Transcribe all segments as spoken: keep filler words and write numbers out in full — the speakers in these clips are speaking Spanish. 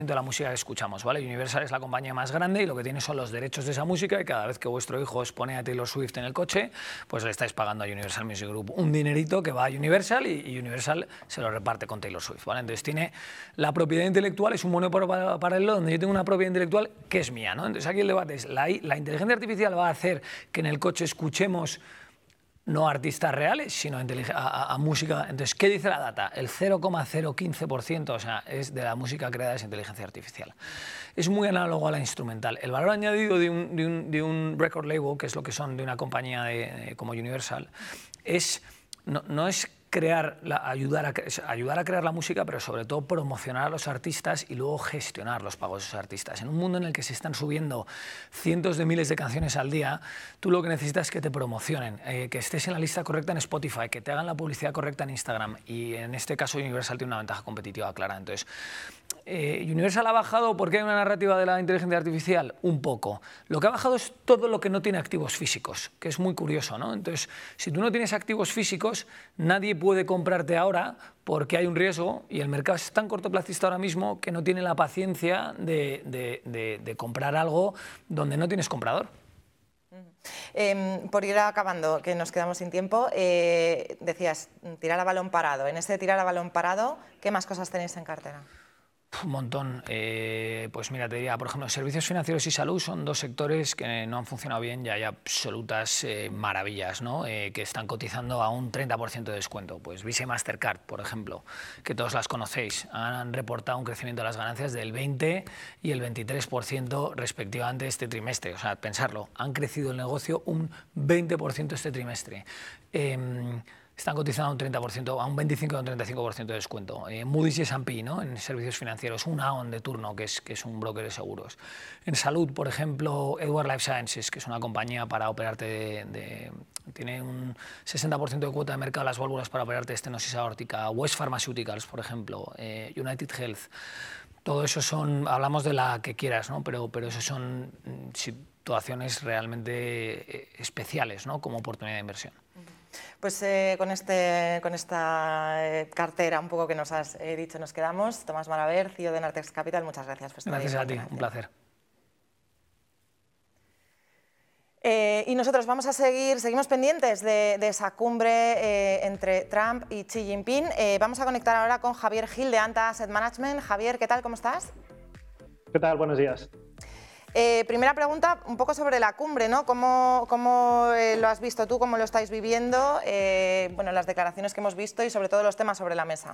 de la música que escuchamos, ¿vale? Universal es la compañía más grande y lo que tiene son los derechos de esa música, y cada vez que vuestro hijo os pone a Taylor Swift en el coche, pues le estáis pagando a Universal Music Group un dinerito que va a Universal, y, y Universal se lo reparte con Taylor Swift, ¿vale? Entonces tiene la propiedad intelectual, es un monopolio paralelo donde yo tengo una propiedad intelectual que es mía, ¿no? Entonces aquí el debate es, ¿la, la inteligencia artificial va a hacer que en el coche escuchemos no a artistas reales, sino a, a, a música? Entonces, ¿qué dice la data? El cero coma cero quince por ciento, o sea, es de la música creada es inteligencia artificial. Es muy análogo a la instrumental. El valor añadido de un, de un, de un record label, que es lo que son de una compañía de, de, como Universal, es, no, no es crear, la, ayudar, a, ayudar a crear la música, pero sobre todo promocionar a los artistas y luego gestionar los pagos de esos artistas. En un mundo en el que se están subiendo cientos de miles de canciones al día, tú lo que necesitas es que te promocionen, eh, que estés en la lista correcta en Spotify, que te hagan la publicidad correcta en Instagram, y en este caso Universal tiene una ventaja competitiva clara. Entonces, eh, Universal ha bajado porque hay una narrativa de la inteligencia artificial, un poco. Lo que ha bajado es todo lo que no tiene activos físicos, que es muy curioso, ¿no? Entonces, si tú no tienes activos físicos, nadie puede comprarte ahora porque hay un riesgo, y el mercado es tan cortoplacista ahora mismo que no tiene la paciencia de, de, de, de comprar algo donde no tienes comprador. Eh, por ir acabando, que nos quedamos sin tiempo, eh, decías tirar a balón parado. En ese tirar a balón parado, ¿qué más cosas tenéis en cartera? Un montón. Eh, pues mira, te diría, por ejemplo, servicios financieros y salud son dos sectores que no han funcionado bien, y hay absolutas eh, maravillas, ¿no? Eh, que están cotizando a un treinta por ciento de descuento. Pues Visa y Mastercard, por ejemplo, que todos las conocéis, han reportado un crecimiento de las ganancias del veinte y el veintitrés por ciento respectivamente este trimestre. O sea, pensarlo, han crecido el negocio un veinte por ciento este trimestre. Eh, Están cotizando a un treinta por ciento, a un veinticinco o un treinta y cinco por ciento de descuento. Eh, Moody's y S and P, ¿no? En servicios financieros, un Aon de turno, que es, que es un broker de seguros. En salud, por ejemplo, Edwards Lifesciences, que es una compañía para operarte de, de, tiene un sesenta por ciento de cuota de mercado las válvulas para operarte de estenosis aórtica. West Pharmaceuticals, por ejemplo, eh, United Health. Todo eso son, hablamos de la que quieras, ¿no? Pero, pero eso son situaciones realmente especiales, ¿no? Como oportunidad de inversión. Pues eh, con, este, con esta eh, cartera un poco que nos has eh, dicho nos quedamos. Tomás Maraver, C E O de Nartex Capital, muchas gracias. Por gracias a ti, un placer. Eh, y nosotros vamos a seguir, seguimos pendientes de, de esa cumbre eh, entre Trump y Xi Jinping. Eh, vamos a conectar ahora con Javier Gil de Anta Asset Management. Javier, ¿qué tal? ¿Cómo estás? ¿Qué tal? Buenos días. Eh, primera pregunta, un poco sobre la cumbre, ¿no? ¿Cómo, cómo eh, lo has visto tú, cómo lo estáis viviendo? Eh, bueno, las declaraciones que hemos visto y sobre todo los temas sobre la mesa.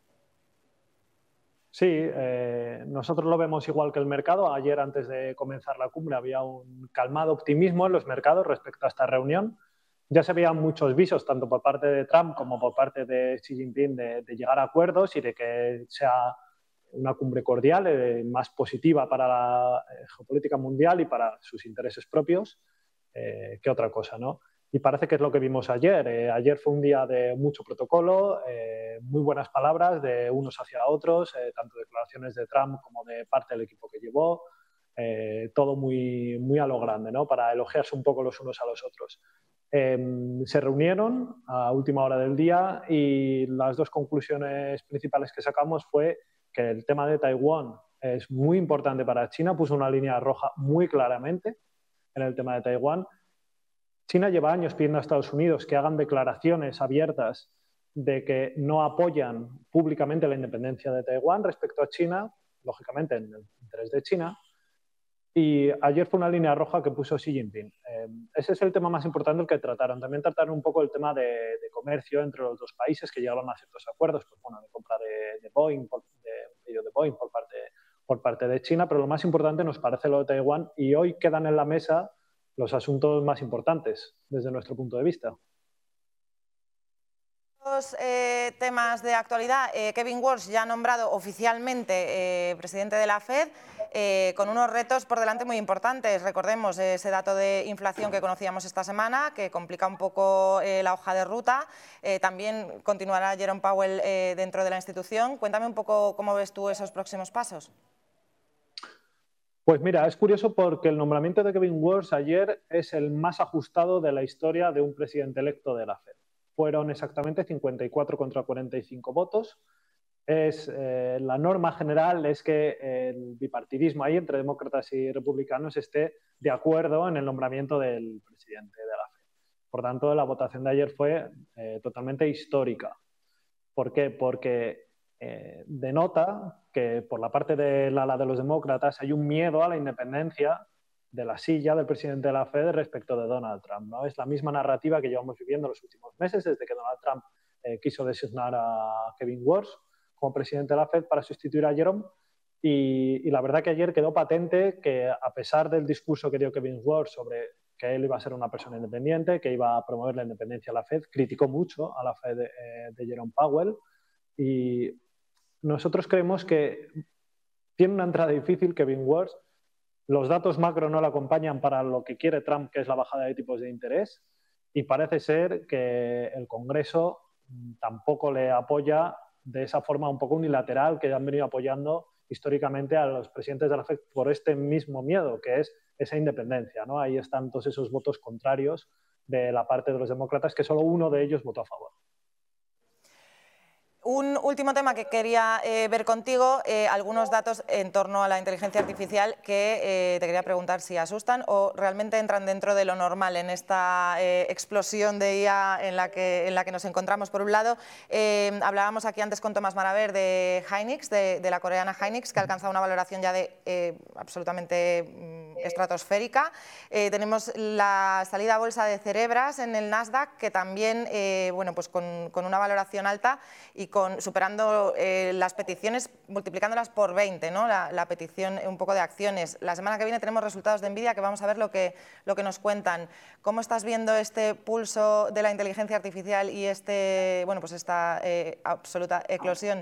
Sí, eh, nosotros lo vemos igual que el mercado. Ayer, antes de comenzar la cumbre, había un calmado optimismo en los mercados respecto a esta reunión. Ya se veían muchos visos, tanto por parte de Trump como por parte de Xi Jinping, de, de llegar a acuerdos y de que sea una cumbre cordial, eh, más positiva para la eh, geopolítica mundial y para sus intereses propios eh, que otra cosa, ¿no? Y parece que es lo que vimos ayer. Eh, ayer fue un día de mucho protocolo, eh, muy buenas palabras de unos hacia otros, eh, tanto declaraciones de Trump como de parte del equipo que llevó, eh, todo muy, muy a lo grande, ¿no? Para elogiarse un poco los unos a los otros. Eh, se reunieron a última hora del día y las dos conclusiones principales que sacamos fue que el tema de Taiwán es muy importante para China, puso una línea roja muy claramente en el tema de Taiwán. China lleva años pidiendo a Estados Unidos que hagan declaraciones abiertas de que no apoyan públicamente la independencia de Taiwán respecto a China, lógicamente en el interés de China. Y ayer fue una línea roja que puso Xi Jinping. Eh, ese es el tema más importante el que trataron. También trataron un poco el tema de, de comercio entre los dos países, que llegaron a ciertos acuerdos, pues bueno, de compra de, de Boeing, por, de, de Boeing por parte, por parte de China, pero lo más importante nos parece lo de Taiwán, y hoy quedan en la mesa los asuntos más importantes desde nuestro punto de vista. Los eh, temas de actualidad, eh, Kevin Walsh ya ha nombrado oficialmente eh, presidente de la Fed, eh, con unos retos por delante muy importantes. Recordemos eh, ese dato de inflación que conocíamos esta semana, que complica un poco eh, la hoja de ruta. Eh, también continuará Jerome Powell eh, dentro de la institución. Cuéntame un poco cómo ves tú esos próximos pasos. Pues mira, es curioso porque el nombramiento de Kevin Walsh ayer es el más ajustado de la historia de un presidente electo de la Fed. Fueron exactamente cincuenta y cuatro contra cuarenta y cinco votos. Es, eh, la norma general es que el bipartidismo ahí entre demócratas y republicanos esté de acuerdo en el nombramiento del presidente de la Fed. Por tanto, la votación de ayer fue eh, totalmente histórica. ¿Por qué? Porque eh, denota que por la parte del ala de los demócratas hay un miedo a la independencia de la silla del presidente de la Fed respecto de Donald Trump, ¿no? Es la misma narrativa que llevamos viviendo los últimos meses desde que Donald Trump eh, quiso designar a Kevin Warsh como presidente de la Fed para sustituir a Jerome. Y, y la verdad que ayer quedó patente que, a pesar del discurso que dio Kevin Warsh sobre que él iba a ser una persona independiente, que iba a promover la independencia de la Fed, criticó mucho a la Fed de, eh, de Jerome Powell. Y nosotros creemos que tiene una entrada difícil Kevin Warsh. Los datos macro no le acompañan para lo que quiere Trump, que es la bajada de tipos de interés. Y parece ser que el Congreso tampoco le apoya de esa forma un poco unilateral que han venido apoyando históricamente a los presidentes de la Fed por este mismo miedo, que es esa independencia, ¿no? Ahí están todos esos votos contrarios de la parte de los demócratas, que solo uno de ellos votó a favor. Un último tema que quería eh, ver contigo, eh, algunos datos en torno a la inteligencia artificial que eh, te quería preguntar si asustan o realmente entran dentro de lo normal en esta eh, explosión de I A en la que, en la que nos encontramos. Por un lado, eh, hablábamos aquí antes con Tomás Maraver de Hynix, de, de la coreana Hynix, que ha alcanzado una valoración ya de eh, absolutamente mm, estratosférica. Eh, tenemos la salida a bolsa de Cerebras en el Nasdaq, que también, eh, bueno, pues con, con una valoración alta y con, superando eh, las peticiones, multiplicándolas por veinte, ¿no? la, la petición un poco de acciones. La semana que viene tenemos resultados de Nvidia, que vamos a ver lo que, lo que nos cuentan. ¿Cómo estás viendo este pulso de la inteligencia artificial y este, bueno, pues esta eh, absoluta eclosión?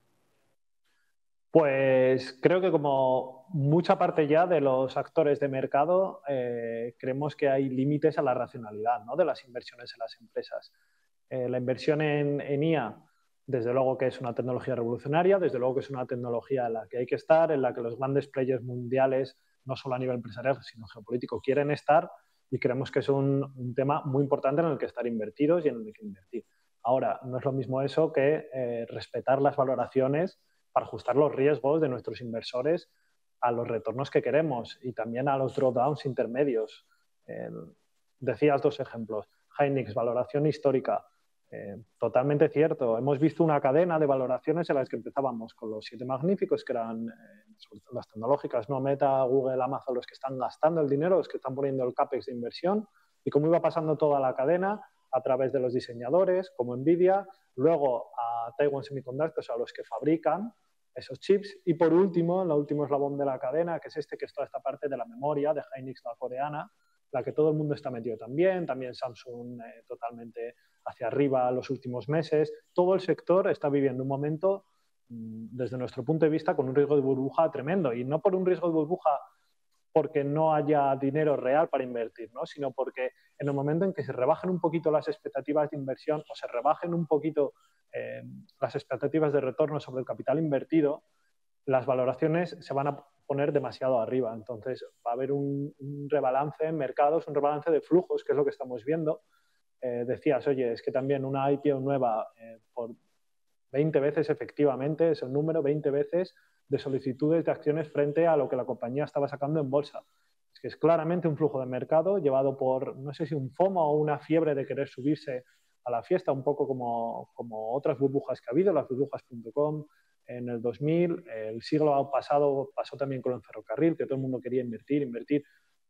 Pues creo que como mucha parte ya de los actores de mercado, eh, creemos que hay límites a la racionalidad, ¿no?, de las inversiones en las empresas. Eh, la inversión en, en I A, desde luego que es una tecnología revolucionaria, desde luego que es una tecnología en la que hay que estar, en la que los grandes players mundiales, no solo a nivel empresarial, sino geopolítico, quieren estar, y creemos que es un, un tema muy importante en el que estar invertidos y en el que invertir. Ahora, no es lo mismo eso que eh, respetar las valoraciones para ajustar los riesgos de nuestros inversores a los retornos que queremos y también a los drawdowns intermedios. Eh, decías dos ejemplos. Hynix, valoración histórica. Eh, totalmente cierto. Hemos visto una cadena de valoraciones en las que empezábamos con los siete magníficos, que eran eh, las tecnológicas, no Meta, Google, Amazon, los que están gastando el dinero, los que están poniendo el CAPEX de inversión, y cómo iba pasando toda la cadena a través de los diseñadores, como Nvidia, luego a Taiwan Semiconductor, a los que fabrican esos chips, y por último, el último eslabón de la cadena, que es este, que es toda esta parte de la memoria de Hynix, la coreana, la que todo el mundo está metido también, también Samsung eh, totalmente hacia arriba los últimos meses. Todo el sector está viviendo un momento, desde nuestro punto de vista, con un riesgo de burbuja tremendo, y no por un riesgo de burbuja porque no haya dinero real para invertir, ¿no?, sino porque en el momento en que se rebajen un poquito las expectativas de inversión o se rebajen un poquito eh, las expectativas de retorno sobre el capital invertido, las valoraciones se van a poner demasiado arriba. Entonces va a haber un, un rebalance en mercados, un rebalance de flujos, que es lo que estamos viendo. Eh, decías, oye, es que también una I P O nueva eh, por veinte veces efectivamente, es el número, veinte veces de solicitudes de acciones frente a lo que la compañía estaba sacando en bolsa. Es que es claramente un flujo de mercado llevado por, no sé si un FOMO o una fiebre de querer subirse a la fiesta, un poco como, como otras burbujas que ha habido, las burbujas punto com en el dos mil, el siglo pasado pasó también con el ferrocarril, que todo el mundo quería invertir, invertir.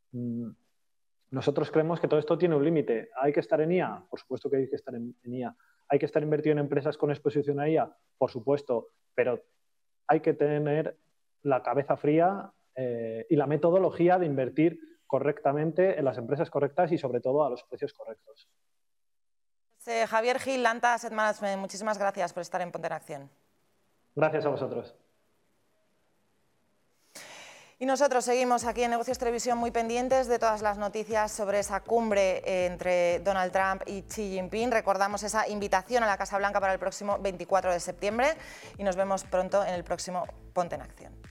Nosotros creemos que todo esto tiene un límite. ¿Hay que estar en I A? Por supuesto que hay que estar en, en I A. ¿Hay que estar invertido en empresas con exposición a I A? Por supuesto, pero hay que tener la cabeza fría eh, y la metodología de invertir correctamente en las empresas correctas y sobre todo a los precios correctos. Eh, Javier Gil, Lanta Asset Management, muchísimas gracias por estar en Ponte en Acción. Gracias a vosotros. Y nosotros seguimos aquí en Negocios Televisión muy pendientes de todas las noticias sobre esa cumbre entre Donald Trump y Xi Jinping. Recordamos esa invitación a la Casa Blanca para el próximo veinticuatro de septiembre y nos vemos pronto en el próximo Ponte en Acción.